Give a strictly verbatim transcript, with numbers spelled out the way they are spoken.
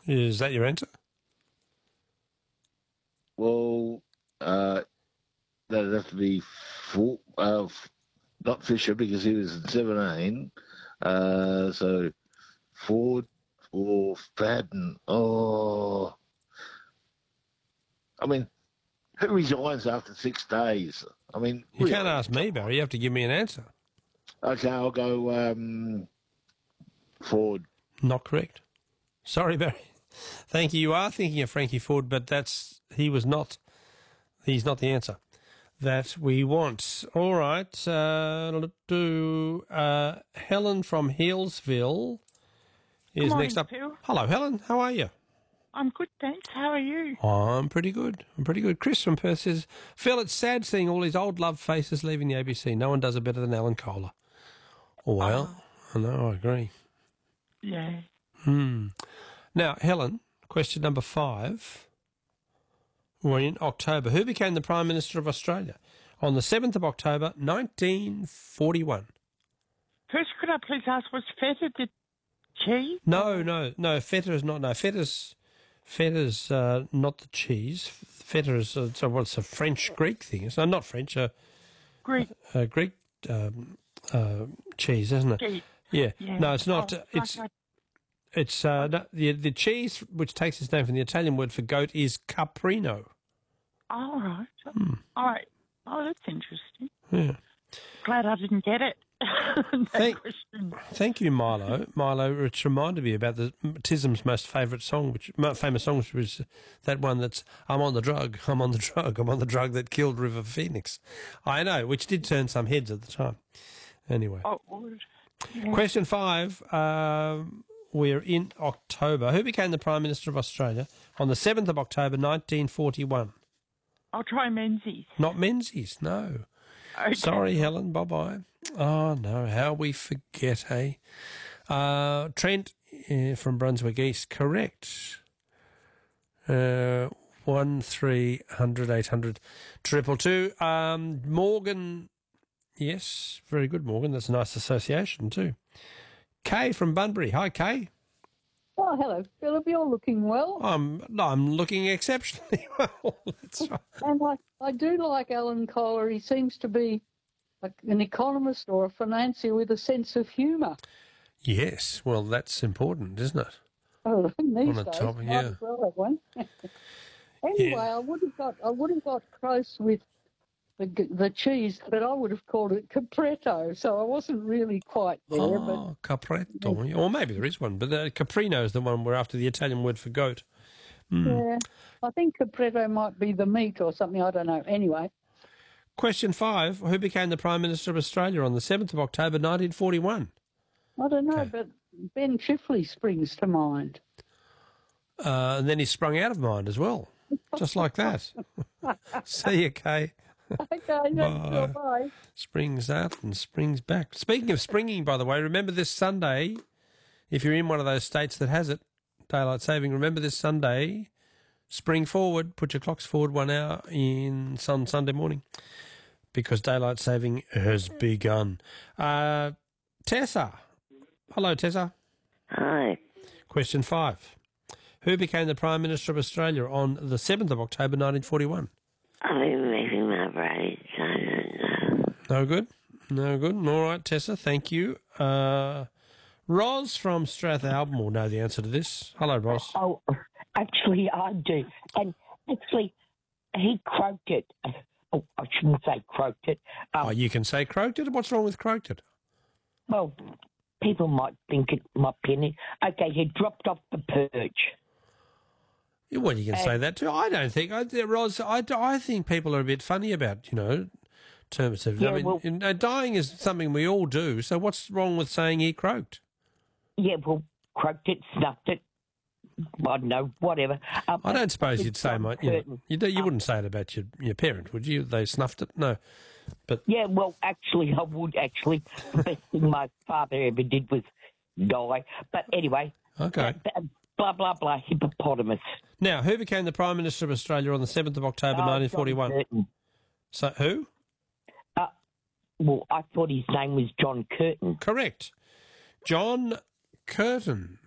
Is that your answer? Well, uh, that'd have to be Ford, uh, f- not Fisher because he was in seventeen. Uh, so Ford or Fadden. Oh, I mean, who resigns after six days? I mean, You really? can't ask me, Barry. You have to give me an answer. Okay, I'll go um, Ford. Not correct. Sorry, Barry. Thank you. You are thinking of Frankie Ford, but that's he was not. He's not the answer that we want. All right. Uh, let's do uh, Helen from Hillsville is Good morning, next up. Phil. Hello, Helen. How are you? I'm good, thanks. How are you? I'm pretty good. I'm pretty good. Chris from Perth says, Phil, it's sad seeing all these old love faces leaving the A B C. No one does it better than Alan Kohler. Well, I know, I agree. Yeah. Hmm. Now, Helen, question number five. We're in October. Who became the Prime Minister of Australia on the seventh of October, nineteen forty-one? First, could I please ask, was feta the cheese? No, no, no. Feta is not. No, feta's feta's uh, not the cheese. Feta is uh, so well, it's a French Greek thing. It's not French. Uh, Greek. Uh, Greek um, uh, cheese, isn't it? Cheese. Yeah. Yeah. No, it's not. Oh, uh, it's like it's uh, no, the the cheese which takes its name from the Italian word for goat is caprino. All right. Hmm. All right. Oh, that's interesting. Yeah. Glad I didn't get it. that Thank, question. thank you, Milo. Milo, it's reminded me about the Tism's most favourite song, which most famous song, which was that one that's "I'm on the drug, I'm on the drug, I'm on the drug that killed River Phoenix." I know, which did turn some heads at the time. Anyway, Oh, good. Yeah. question five. Um, we're in October. Who became the Prime Minister of Australia on the seventh of October, nineteen forty-one? I'll try Menzies. Not Menzies, no. Okay. Sorry, Helen. Bye bye. Oh no, how we forget, hey? Uh, Trent uh, from Brunswick East, correct. Uh, one three hundred eight hundred triple two. Um, Morgan, yes, very good, Morgan. That's a nice association too. Kay from Bunbury. Hi, Kay. Oh, hello, Philip. You're looking well. I'm I'm looking exceptionally well. That's right. And I, I do like Alan Kohler. He seems to be a, an economist or a financier with a sense of humour. Yes, well, that's important, isn't it? Oh, these On a days, top- might yeah. as well have one. Anyway, Yeah. I would have got I would have got close with the the cheese, but I would have called it capretto. So I wasn't really quite there. Oh, capretto. Or maybe there is one, but the caprino is the one we're after, the Italian word for goat. but Mm. yeah, I think capretto might be the meat or something. I don't know. Anyway, Question five. Who became the Prime Minister of Australia on the seventh of October, nineteen forty-one? I don't know, Okay. but Ben Chifley springs to mind. Uh, and then he sprung out of mind as well, just like that. See you, Kay. Okay, thanks, Bye. bye. Springs out and springs back. Speaking of springing, by the way, remember this Sunday, if you're in one of those states that has it, daylight saving, remember this Sunday, spring forward, put your clocks forward one hour in on Sunday morning because daylight saving has begun. Uh, Tessa. Hello, Tessa. Hi. Question five. Who became the Prime Minister of Australia on the seventh of October, nineteen forty-one? I've been making my braids. I don't know. No good? No good. All right, Tessa, thank you. Uh, Ros from Strathalbyn will know the answer to this. Hello, Ros. Oh, actually, I do. And actually, he croaked it. Oh, I shouldn't say croaked it. Um, Oh, you can say croaked it. What's wrong with croaked it? Well, people might think it might be an... Okay, he dropped off the perch. Yeah, well, you can say that too. I don't think, I, Ros, I, I think people are a bit funny about, you know, terms of, Yeah, I mean, well- you know, dying is something we all do, so what's wrong with saying he croaked? Yeah, well, croaked it, snuffed it. I don't know, whatever. Um, I don't suppose you'd say, John my, you, know, Curtin. you, don't- you Um, wouldn't say it about your, your parent, would you? They snuffed it? No. But Yeah, well, actually, I would, actually. The best thing my father ever did was die. But anyway, Okay. uh, blah, blah, blah, hippopotamus. Now, who became the Prime Minister of Australia on the seventh of October, Oh, nineteen John forty-one? Curtin. So, who? Uh, well, I thought his name was John Curtin. Correct. John Curtin.